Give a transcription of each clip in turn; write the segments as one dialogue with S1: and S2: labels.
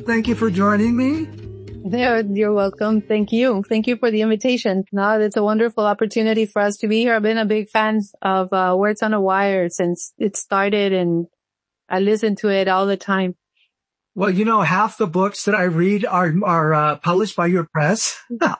S1: Thank you for joining me.
S2: You're welcome. Thank you. Thank you for the invitation. No, it's a wonderful opportunity for us to be here. I've been a big fan of Words on a Wire since it started, and I listen to it all the time.
S1: Well, half the books that I read are published by your press.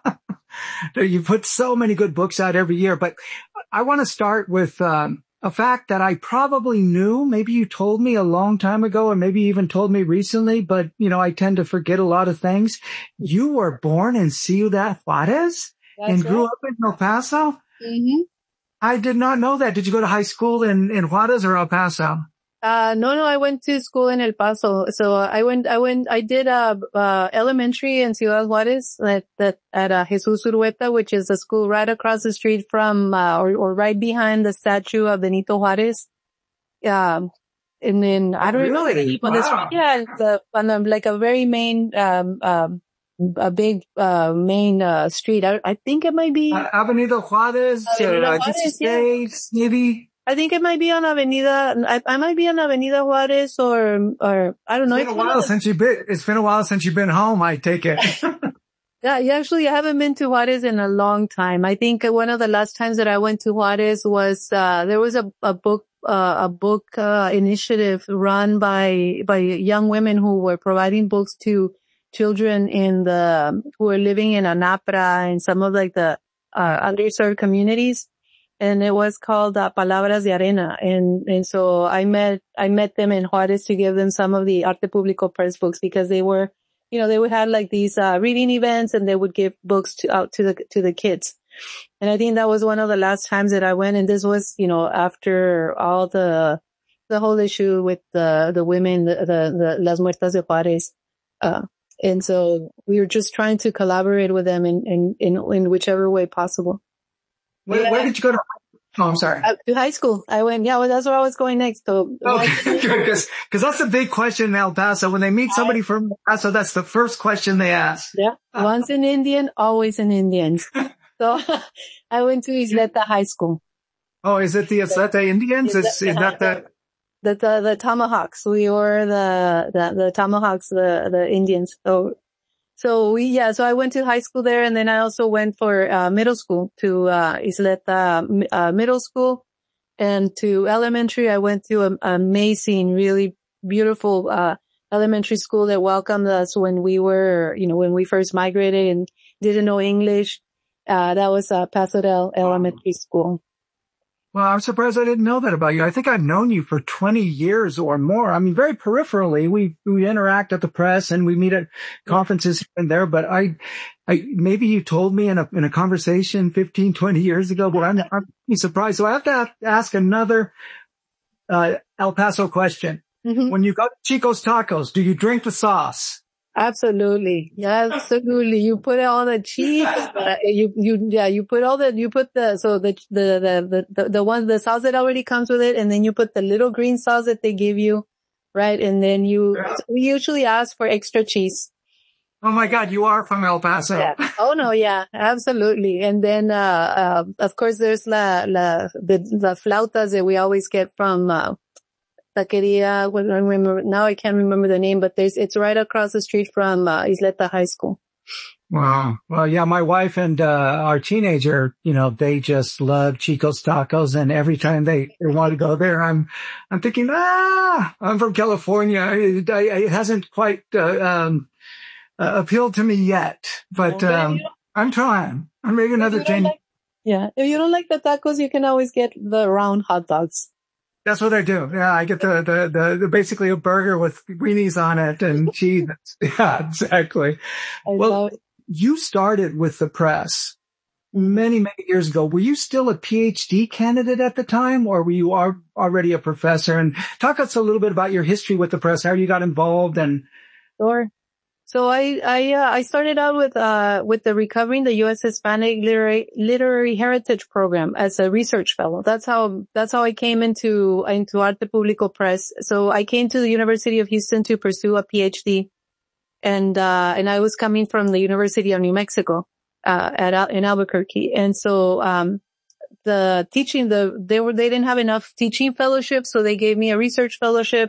S1: You put so many good books out every year, but I want to start with a fact that I probably knew. Maybe you told me a long time ago, or maybe even told me recently, but I tend to forget a lot of things. You were born in Ciudad Juarez and grew up in El Paso?
S2: Mm-hmm.
S1: I did not know that. Did you go to high school in Juarez or El Paso?
S2: No, I went to school in El Paso. So I did, elementary in Ciudad Juarez at Jesus Urueta, which is a school right across the street from, or right behind the statue of Benito Juarez. And then I don't remember the name of this. Yeah, on like a very main, a big, main, street. I think it might be
S1: Avenida Juarez, maybe.
S2: I think it might be on Avenida. I might be on Avenida Juarez or I don't know.
S1: It's been a while since you've been home, I take it.
S2: Yeah, actually, I haven't been to Juarez in a long time. I think one of the last times that I went to Juarez was, there was a book initiative run by young women who were providing books to children who were living in Anapra and some of like the, underserved communities. And it was called Palabras de Arena. And so I met them in Juarez to give them some of the Arte Público Press books, because they were, they would have like these, reading events, and they would give books to the kids. And I think that was one of the last times that I went. And this was, after all the whole issue with the women, the Las Muertas de Juarez. And so we were just trying to collaborate with them in whichever way possible.
S1: Where did you go to? Oh, I'm sorry.
S2: To high school. I went, that's where I was going next. So,
S1: okay, good. Cause that's a big question in El Paso. When they meet somebody from El Paso, that's the first question they ask.
S2: Yeah. Once an Indian, always an Indian. So I went to Isleta High School.
S1: Oh, is it the Isleta Indians? Is that
S2: the Tomahawks? We were the Tomahawks, the Indians. So I went to high school there, and then I also went for middle school to Isleta Middle School, and to elementary I went to an amazing, really beautiful elementary school that welcomed us when we were, when we first migrated and didn't know English. That was Pasadena Elementary School.
S1: Well, I'm surprised I didn't know that about you. I think I've known you for 20 years or more. I mean, very peripherally. We interact at the press and we meet at conferences here and there, but I maybe you told me in a conversation 15, 20 years ago, but I'm surprised. So I have to ask another, El Paso question.
S2: Mm-hmm.
S1: When you go to Chico's Tacos, do you drink the sauce?
S2: Absolutely. Yeah, absolutely. You put all the cheese, you put the sauce that already comes with it, and then you put the little green sauce that they give you, right? And then we usually ask for extra cheese.
S1: Oh my God, you are from El Paso.
S2: Yeah. Oh no, yeah, absolutely. And then, of course there's the flautas that we always get from, Taqueria. Now I can't remember the name, but it's right across the street from Isleta High School.
S1: Wow. Well, yeah, my wife and our teenager, they just love Chico's Tacos, and every time they want to go there, I'm thinking, I'm from California. It hasn't quite appealed to me yet, but I'm trying. I'm making another change.
S2: If you don't like the tacos, you can always get the round hot dogs.
S1: That's what I do. Yeah, I get the basically a burger with greenies on it and cheese. Yeah, exactly. Well, you started with the press many, many years ago. Were you still a PhD candidate at the time, or were you already a professor? And talk us a little bit about your history with the press, how you got involved. And
S2: sure. So I started out with the Recovering the U.S. Hispanic Literary Heritage Program as a research fellow. That's how I came into Arte Público Press. So I came to the University of Houston to pursue a PhD. And I was coming from the University of New Mexico, in Albuquerque. And so, the teaching, they didn't have enough teaching fellowships, so they gave me a research fellowship. I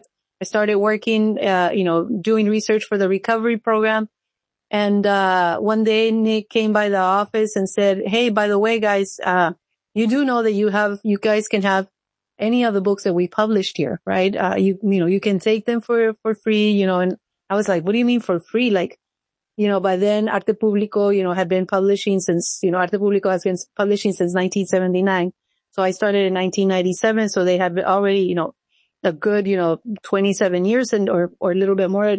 S2: started working, doing research for the recovery program. And, one day Nick came by the office and said, "Hey, by the way, guys, you do know that you guys can have any of the books that we published here, right? You can take them for free, and I was like, what do you mean for free? Like, by then Arte Público, had been publishing since, Arte Público has been publishing since 1979. So I started in 1997. So they had already, a good, 27 years or a little bit more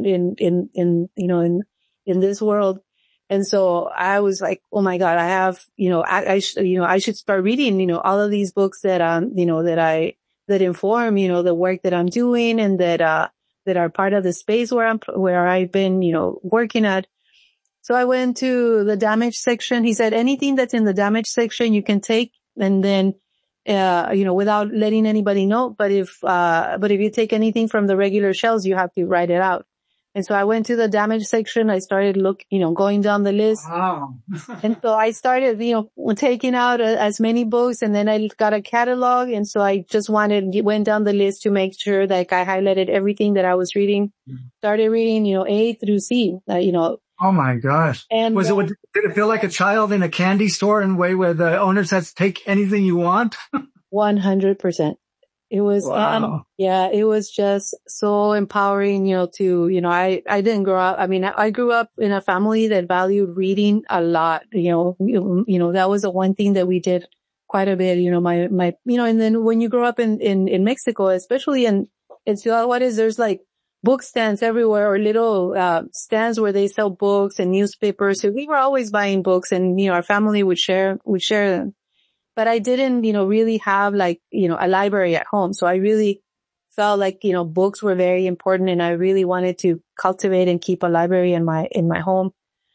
S2: in this world. And so I was like, oh my God, I have, I should start reading, all of these books that, that inform, the work that I'm doing and that are part of the space where I've been, working at. So I went to the damage section. He said, anything that's in the damage section you can take, and then, without letting anybody know. But if you take anything from the regular shelves, you have to write it out. And so I went to the damage section. I started going down the list.
S1: Wow.
S2: And so I started, taking out as many books, and then I got a catalog. And so I just went down the list to make sure that I highlighted everything that I was reading, started reading, A through C,
S1: Oh my gosh.
S2: And
S1: did it feel like a child in a candy store in a way where the owner says, take anything you want?
S2: 100%. It was,
S1: wow.
S2: it was just so empowering, I didn't grow up. I mean, I grew up in a family that valued reading a lot, that was the one thing that we did quite a bit, and then when you grow up in Mexico, especially in Ciudad Juarez, there's like book stands everywhere, or little, stands where they sell books and newspapers. So we were always buying books, and, our family would share them. But I didn't, really have like, a library at home. So I really felt like, books were very important, and I really wanted to cultivate and keep a library in my home.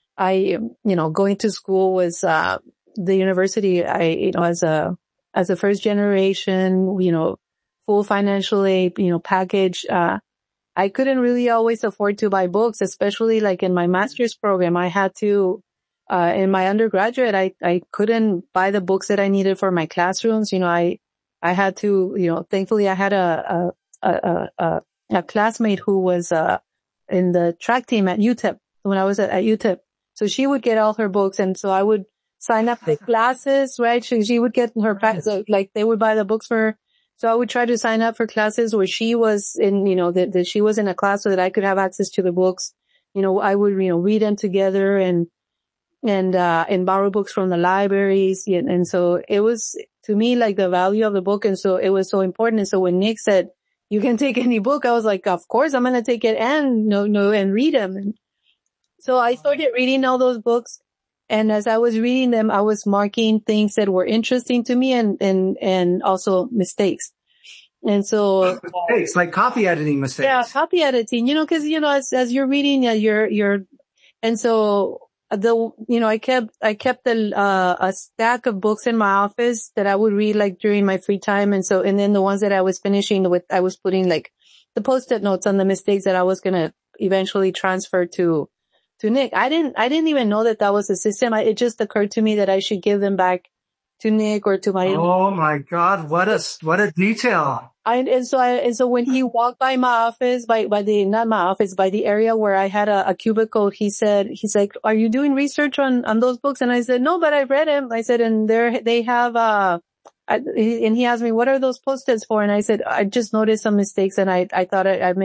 S2: Going to school was, the university, as a first generation, full financial aid, package, I couldn't really always afford to buy books, especially like in my master's program. I had to, in my undergraduate, I couldn't buy the books that I needed for my classrooms. I had to, thankfully I had a classmate who was, in the track team at UTEP when I was at UTEP. So she would get all her books, and so I would sign up the classes, right? She would get her, so like they would buy the books for her. So I would try to sign up for classes where she was in, that she was in a class so that I could have access to the books. I would, read them together and borrow books from the libraries. And so it was, to me, like the value of the book. And so it was so important. And so when Nick said, you can take any book, I was like, of course, I'm going to take it and and read them. And so I started reading all those books. And as I was reading them, I was marking things that were interesting to me and also mistakes. And so
S1: mistakes, like copy editing mistakes.
S2: Yeah, copy editing, cause, as you're reading, and so I kept a stack of books in my office that I would read like during my free time. And then the ones that I was finishing with, I was putting like the post-it notes on the mistakes that I was going to eventually transfer to Nick. I didn't even know that was a system. It just occurred to me that I should give them back to Nick or to my.
S1: Oh my God. What a detail.
S2: And so when he walked by my office, by the area where I had a cubicle, he's like, are you doing research on those books? And I said, no, but I read them. I said, and they have, and he asked me, what are those post-its for? And I said, I just noticed some mistakes, and I thought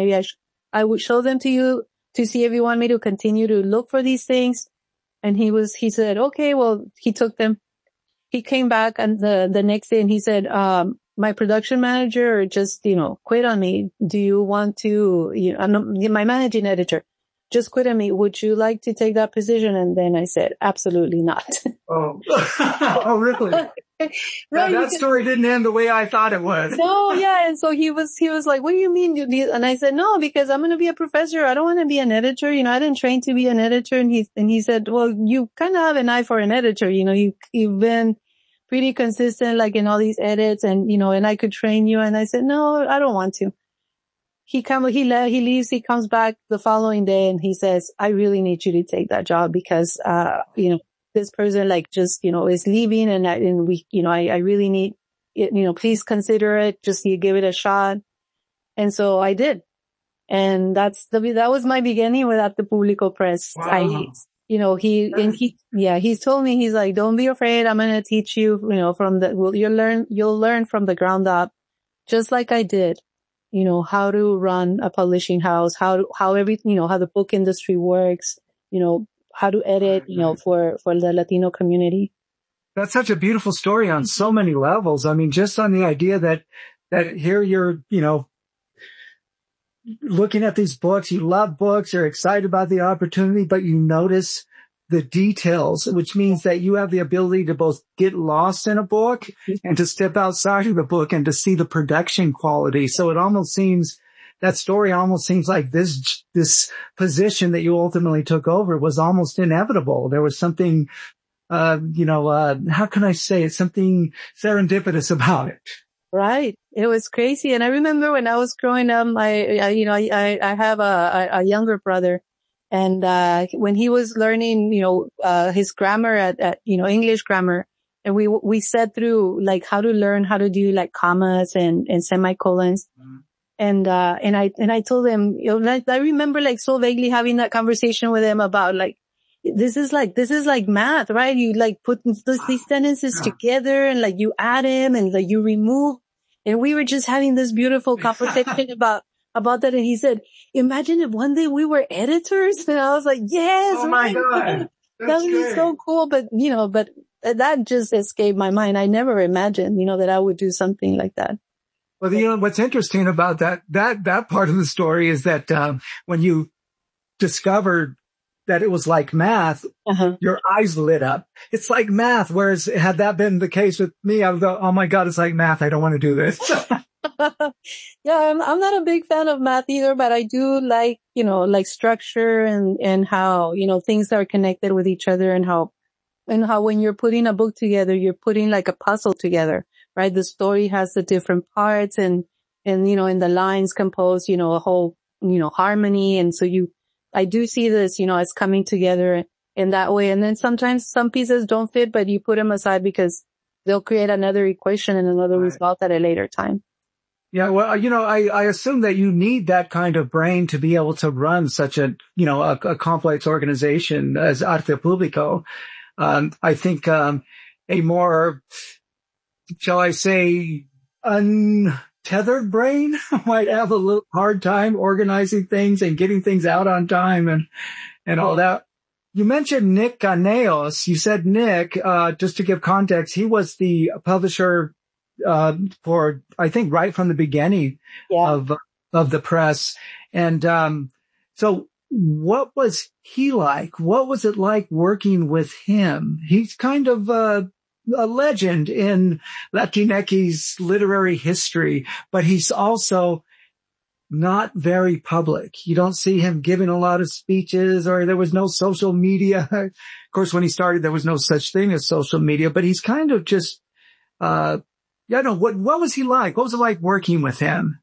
S2: I would show them to you to see if you want me to continue to look for these things. And he said, okay, well, he took them. He came back and the next day, and he said, my production manager just, quit on me. Do you want to, my managing editor just quit on me. Would you like to take that position? And then I said, absolutely not.
S1: Oh, oh, really? Right, that story didn't end the way I thought it was.
S2: No, yeah. And so he was like, what do you mean? And I said, no, because I'm going to be a professor. I don't want to be an editor. I didn't train to be an editor. And he said, well, you kind of have an eye for an editor. You've been pretty consistent, like in all these edits, and, and I could train you. And I said, no, I don't want to. He leaves, he comes back the following day, and he says, I really need you to take that job because, this person just, is leaving, and we, I really need it, please consider it, just you give it a shot. And so I did. And that was my beginning with Arte Público Press.
S1: Wow.
S2: He's told me, he's like, don't be afraid. I'm going to teach you, you'll learn from the ground up, just like I did, how to run a publishing house, how everything, how the book industry works, how to edit, for the Latino community.
S1: That's such a beautiful story on so many levels. I mean, just on the idea that here you're, looking at these books, you love books, you're excited about the opportunity, but you notice the details, which means that you have the ability to both get lost in a book and to step outside of the book and to see the production quality. So that story almost seems like this position that you ultimately took over was almost inevitable. There was something, how can I say it? Something serendipitous about it.
S2: Right. It was crazy. And I remember when I was growing up, I have a younger brother, and when he was learning, his grammar at English grammar, and we said through like how to learn how to do like commas and semicolons. Mm-hmm. And I told him, I remember like so vaguely having that conversation with him about like, this is like math, right? You like put these sentences together and like you add them and like you remove. And we were just having this beautiful conversation about that. And he said, imagine if one day we were editors. And I was like, yes.
S1: Oh my God.
S2: That would be so cool. But, but that just escaped my mind. I never imagined, that I would do something like that.
S1: Well, what's interesting about that part of the story is that, when you discovered that it was like math, your eyes lit up. It's like math. Whereas had that been the case with me, I would go, oh my God, it's like math. I don't want to do this.
S2: Yeah, I'm not a big fan of math either, but I do like, like structure and how, things are connected with each other and how when you're putting a book together, you're putting like a puzzle together, right? The story has the different parts and and the lines compose, a whole, harmony. And so I do see this, as coming together in that way. And then sometimes some pieces don't fit, but you put them aside because they'll create another equation and another result at a later time.
S1: Yeah. Well, I assume that you need that kind of brain to be able to run such a complex organization as Arte Público. I think, a more, shall I say, untethered brain might have a little hard time organizing things and getting things out on time and all that. You mentioned Nick Caneos. You said Nick, just to give context, he was the publisher, for, I think, right from the beginning of the press. And, so what was he like? What was it like working with him? He's kind of, a legend in Latinx's literary history, but he's also not very public. You don't see him giving a lot of speeches, or there was no social media. Of course, when he started, there was no such thing as social media, but he's kind of just, what was he like? What was it like working with him?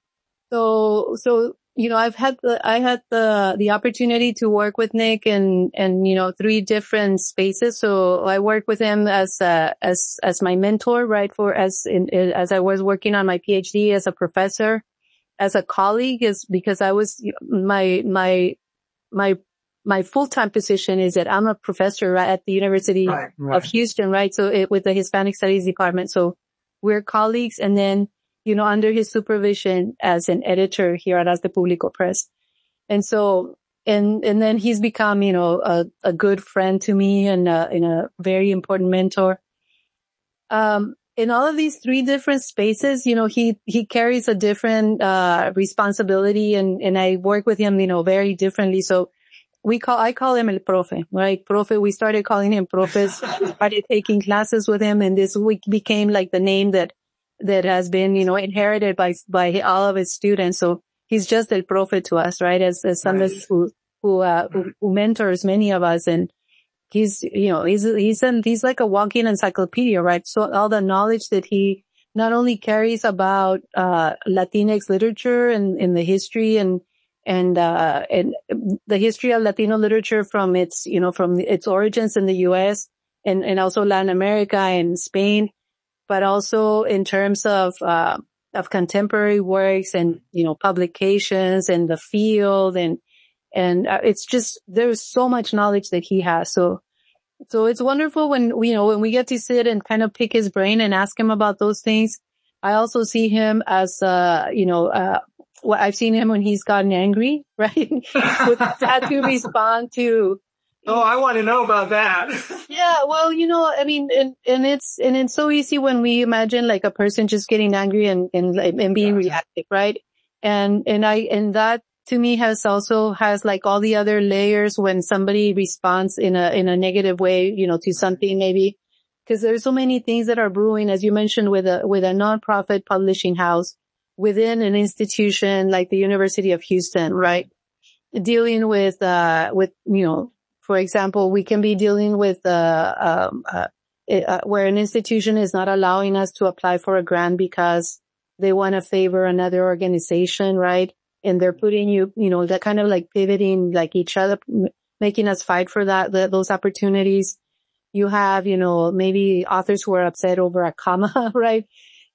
S2: So, I had the opportunity to work with Nick in 3 different spaces. So I worked with him as my mentor, right? As I was working on my PhD, as a professor, as a colleague, because I was, my full-time position is that I'm a professor at the University of Houston, right? So with the Hispanic Studies department. So we're colleagues, and then, under his supervision as an editor here at Arte Público Press. And so, and then he's become, a good friend to me and a very important mentor. In all of these 3 different spaces, he carries a different, responsibility, and I work with him, very differently. So I call him El Profe, right? Profe, we started calling him Profes, started taking classes with him, and this week became like the name that has been, inherited by all of his students. So he's just El Profe to us, right? As somebody who mentors many of us. And he's like a walking encyclopedia, right? So all the knowledge that he not only carries about, Latinx literature and in the history and the history of Latino literature from its origins in the U.S. and also Latin America and Spain, but also in terms of, of contemporary works and, publications and the field and it's just, there's so much knowledge that he has. So it's wonderful when we get to sit and kind of pick his brain and ask him about those things. I also see him as, I've seen him when he's gotten angry, right? With had to respond to.
S1: Oh, I want to know about that.
S2: Yeah, well, I mean, and it's so easy when we imagine like a person just getting angry and being reactive, right? And that to me has like all the other layers when somebody responds in a negative way, to something maybe. Cause there's so many things that are brewing, as you mentioned, with a nonprofit publishing house within an institution like the University of Houston, right? Dealing with, for example, we can be dealing with, where an institution is not allowing us to apply for a grant because they want to favor another organization, right? And they're putting that kind of like pivoting like each other, making us fight for those opportunities. You have, maybe authors who are upset over a comma, right?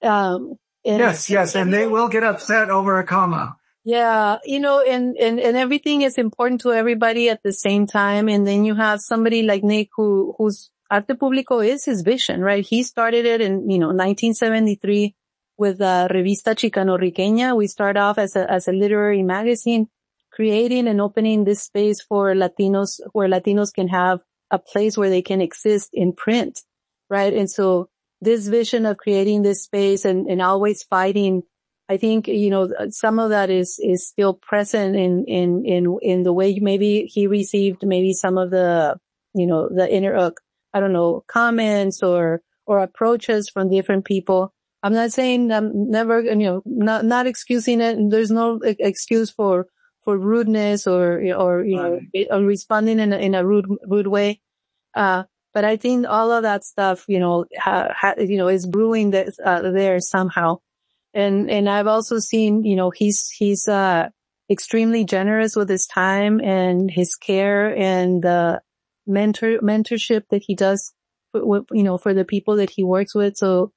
S1: Yes. And they will get upset over a comma.
S2: Yeah. And everything is important to everybody at the same time. And then you have somebody like Nick whose Arte Público is his vision, right? He started it in, 1973 with Revista Chicano-Riqueña. We start off as a literary magazine, creating and opening this space for Latinos, where Latinos can have a place where they can exist in print, right? And so this vision of creating this space and always fighting, I think, some of that is still present in the way maybe he received maybe some of the, the inner, comments or approaches from different people. I'm not saying I'm never, not excusing it. There's no excuse for rudeness or responding in a rude way. But I think all of that stuff, is brewing there somehow. And I've also seen, he's extremely generous with his time and his care and the mentorship that he does, for the people that he works with. So,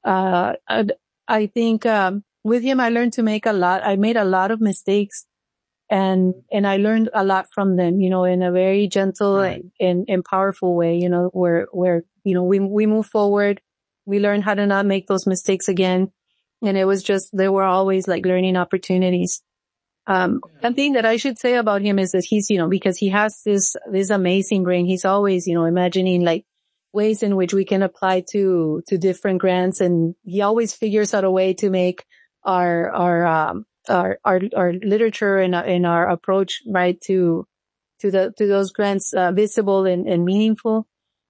S2: I think, with him, I learned to I made a lot of mistakes and I learned a lot from them, in a very gentle and powerful way, where, we move forward. We learn how to not make those mistakes again. And it was there were always like learning opportunities. Something that I should say about him is that he's, because he has this amazing brain, he's always, imagining like ways in which we can apply to different grants. And he always figures out a way to make our literature and our approach, right, to those grants, visible and meaningful.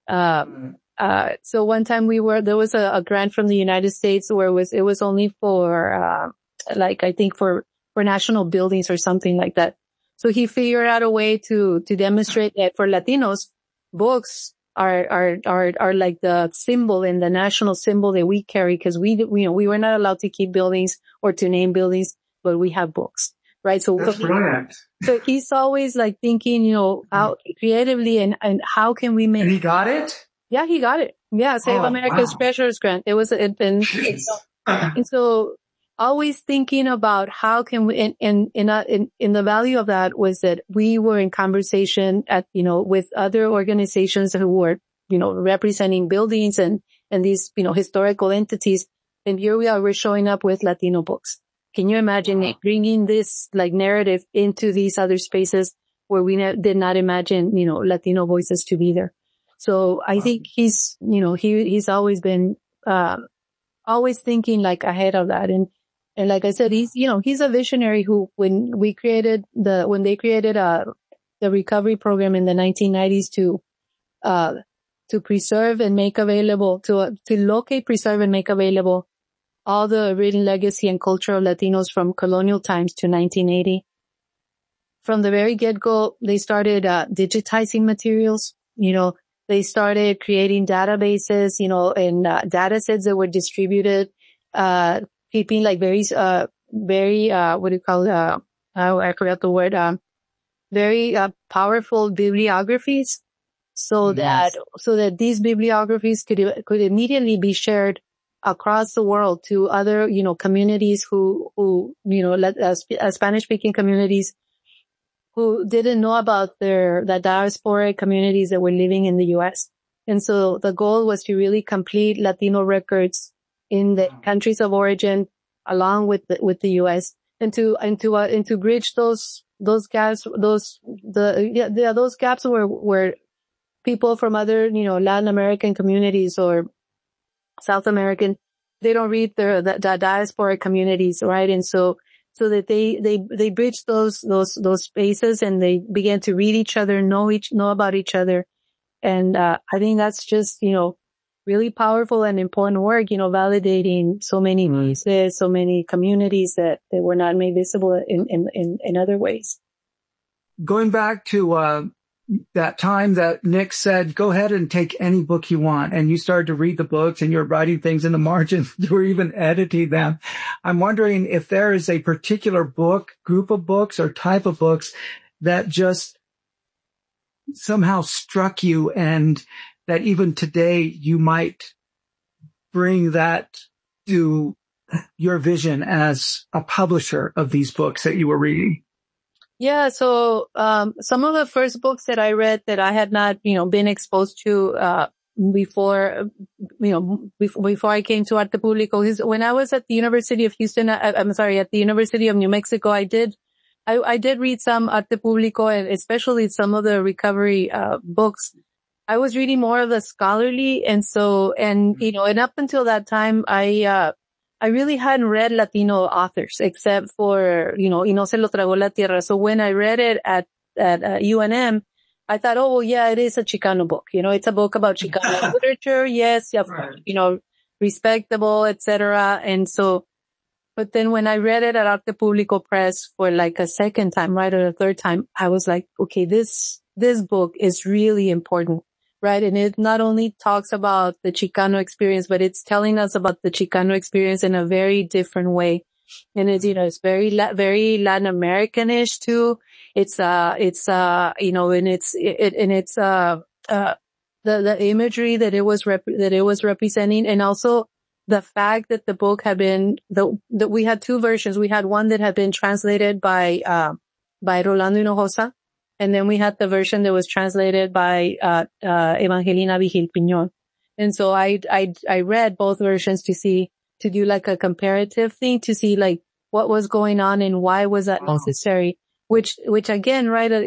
S2: So one time there was a grant from the United States where it was only for, I think for national buildings or something like that. So he figured out a way to demonstrate that for Latinos, books are like the symbol and the national symbol that we carry, because we were not allowed to keep buildings or to name buildings, but we have books, right? So
S1: that's brilliant.
S2: So he's always like thinking, out creatively and how can we make.
S1: And he got it?
S2: Yeah, he got it. Yeah, Save America's Treasures grant. It was and so always thinking about how can we, and in the value of that was that we were in conversation with other organizations who were, representing buildings and these, historical entities. And here we're showing up with Latino books. Can you imagine bringing this like narrative into these other spaces where we did not imagine, Latino voices to be there? So I think he's always been, always thinking like ahead of that. And like I said, he's a visionary who, when they created the recovery program in the 1990s to preserve and make available, to locate, preserve and make available all the written legacy and culture of Latinos from colonial times to 1980. From the very get-go, they started, digitizing materials, they started creating databases, and data sets that were distributed, keeping like very, what do you call it? I forgot the word, very, powerful bibliographies so that these bibliographies could immediately be shared, across the world to other, communities who, Spanish speaking communities who didn't know about the diasporic communities that were living in the U.S. And so the goal was to really complete Latino records in the countries of origin along with the U.S. and to bridge those gaps, those gaps where people from other, Latin American communities or South American, they don't read the diasporic communities, right? And so that they bridge those spaces and they begin to read each other, know about each other. And, I think that's just, really powerful and important work, validating so many voices, so many communities that were not made visible in other ways.
S1: Going back to, that time that Nick said, go ahead and take any book you want. And you started to read the books and you're writing things in the margins. You were even editing them. I'm wondering if there is a particular book, group of books or type of books that just somehow struck you and that even today you might bring that to your vision as a publisher of these books that you were reading.
S2: Yeah. So, some of the first books that I read that I had not, been exposed to, before I came to Arte Público is when I was at the University of Houston, at the University of New Mexico, I did read some Arte Público and especially some of the recovery, books. I was reading more of the scholarly. And up until that time, I really hadn't read Latino authors except for, Y no se lo tragó la tierra. So when I read it at UNM, I thought, oh, well, yeah, it is a Chicano book. It's a book about Chicano literature. Yes. Right. Respectable, etc. And so, but then when I read it at Arte Público Press for like a second time, right, or a third time, I was like, okay, this book is really important. Right. And it not only talks about the Chicano experience, but it's telling us about the Chicano experience in a very different way. And it's, it's very Latin American-ish too. It's, and it's, the imagery that it was representing. And also the fact that the book had been, that we had two versions. We had one that had been translated by Rolando Hinojosa. And then we had the version that was translated by, Evangelina Vigil Piñón. And so I read both versions to do like a comparative thing, to see like what was going on and why was that necessary, which again, right,